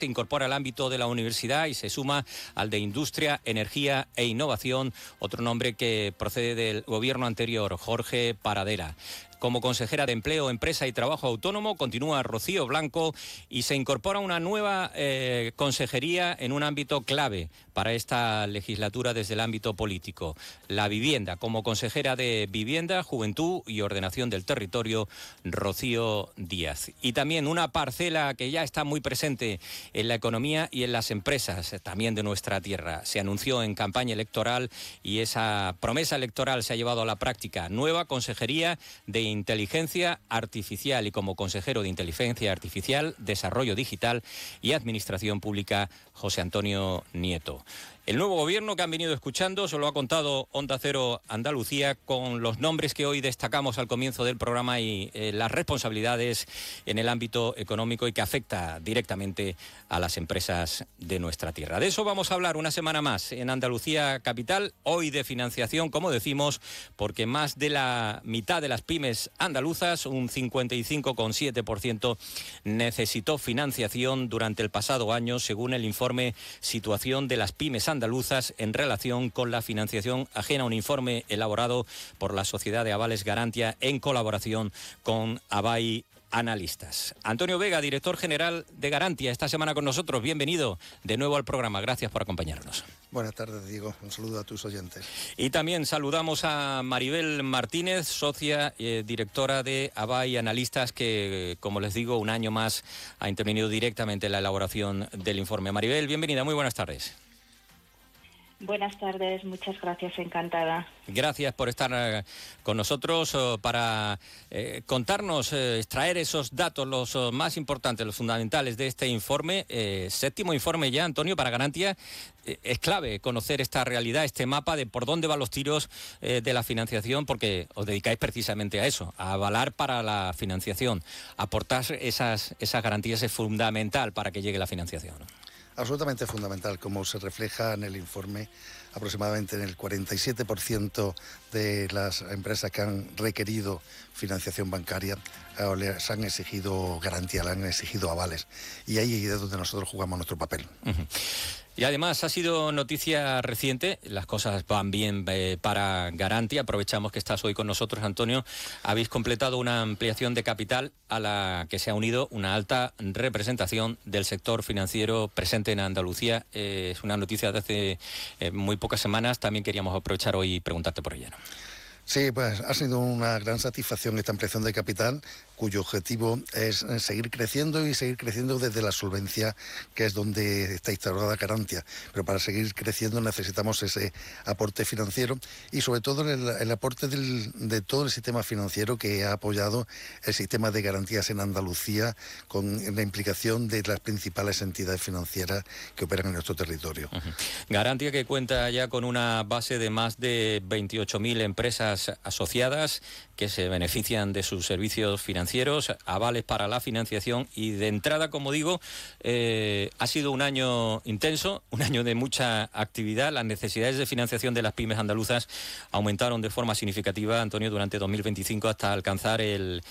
se incorpora al ámbito de la universidad y se suma al de Industria, Energía e Innovación, otro nombre que procede del gobierno anterior, Jorge Paradera. Como consejera de Empleo, Empresa y Trabajo Autónomo continúa Rocío Blanco y se incorpora una nueva consejería en un ámbito clave para esta legislatura desde el ámbito político, la vivienda. Como consejera de Vivienda, Juventud y Ordenación del Territorio, Rocío Díaz. Y también una parcela que ya está muy presente en la economía y en las empresas también de nuestra tierra. Se anunció en campaña electoral y esa promesa electoral se ha llevado a la práctica. Nueva consejería de Inteligencia Artificial y como consejero de Inteligencia Artificial, Desarrollo Digital y Administración Pública, José Antonio Nieto. El nuevo gobierno que han venido escuchando se lo ha contado Onda Cero Andalucía con los nombres que hoy destacamos al comienzo del programa y las responsabilidades en el ámbito económico y que afecta directamente a las empresas de nuestra tierra. De eso vamos a hablar una semana más en Andalucía Capital, hoy de financiación, como decimos, porque más de la mitad de las pymes andaluzas, un 55,7%, necesitó financiación durante el pasado año, según el informe Situación de las pymes andaluzas en relación con la financiación ajena, un informe elaborado por la Sociedad de Avales Garantia en colaboración con Abay Analistas. Antonio Vega, director general de Garantia, esta semana con nosotros. Bienvenido de nuevo al programa. Gracias por acompañarnos. Buenas tardes, Diego. Un saludo a tus oyentes. Y también saludamos a Maribel Martínez, socia directora de Abay Analistas, que, como les digo, un año más ha intervenido directamente en la elaboración del informe. Maribel, bienvenida. Muy buenas tardes. Buenas tardes, muchas gracias, encantada. Gracias por estar con nosotros para contarnos, extraer esos datos, los más importantes, los fundamentales de este informe. Séptimo informe ya, Antonio, para Garantia. Es clave conocer esta realidad, este mapa de por dónde van los tiros de la financiación, porque os dedicáis precisamente a eso, a avalar para la financiación. Aportar esas garantías es fundamental para que llegue la financiación, ¿no? Absolutamente fundamental, como se refleja en el informe, aproximadamente en el 47% de las empresas que han requerido financiación bancaria les han exigido garantía, le han exigido avales, y ahí es donde nosotros jugamos nuestro papel. Uh-huh. Y además ha sido noticia reciente, las cosas van bien para Garantia. Aprovechamos que estás hoy con nosotros, Antonio. Habéis completado una ampliación de capital a la que se ha unido una alta representación del sector financiero presente en Andalucía. Es una noticia de hace muy pocas semanas. También queríamos aprovechar hoy y preguntarte por ella, ¿no? Sí, pues ha sido una gran satisfacción esta ampliación de capital, cuyo objetivo es seguir creciendo y seguir creciendo desde la solvencia, que es donde está instaurada Garantia. Pero para seguir creciendo necesitamos ese aporte financiero y sobre todo el aporte de todo el sistema financiero que ha apoyado el sistema de garantías en Andalucía con la implicación de las principales entidades financieras que operan en nuestro territorio. Uh-huh. Garantia, que cuenta ya con una base de más de 28.000 empresas asociadas que se benefician de sus servicios financieros, avales para la financiación, y de entrada, como digo, ha sido un año intenso, un año de mucha actividad. Las necesidades de financiación de las pymes andaluzas aumentaron de forma significativa, Antonio, durante 2025 hasta alcanzar el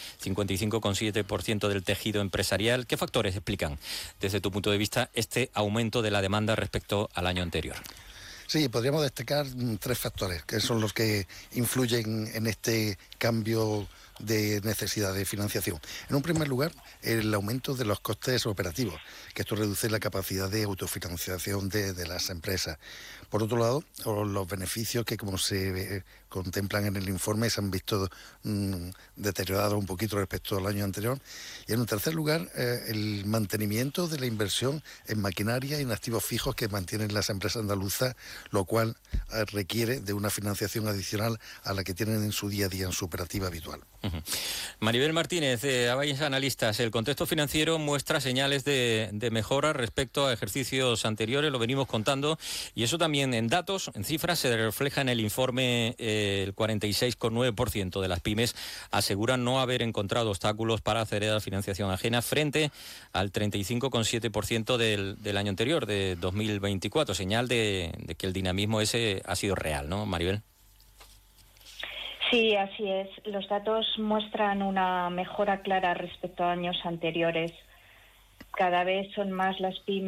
55,7% del tejido empresarial. ¿Qué factores explican, desde tu punto de vista, este aumento de la demanda respecto al año anterior? Sí, podríamos destacar tres factores que son los que influyen en este cambio de necesidad de financiación. En un primer lugar, el aumento de los costes operativos, que esto reduce la capacidad de autofinanciación de las empresas. Por otro lado, los beneficios que, como se contemplan en el informe, se han visto deteriorados un poquito respecto al año anterior. Y en un tercer lugar, el mantenimiento de la inversión en maquinaria y en activos fijos que mantienen las empresas andaluzas, lo cual requiere de una financiación adicional a la que tienen en su día a día, en su operativa habitual. Uh-huh. Maribel Martínez, Abay Analistas, el contexto financiero muestra señales de mejora respecto a ejercicios anteriores, lo venimos contando, y eso también en datos, en cifras, se refleja en el informe. El 46,9% de las pymes aseguran no haber encontrado obstáculos para acceder a la financiación ajena frente al 35,7% del año anterior, de 2024, señal de que el dinamismo ese ha sido real, ¿no, Maribel? Sí, así es. Los datos muestran una mejora clara respecto a años anteriores. Cada vez son más las pymes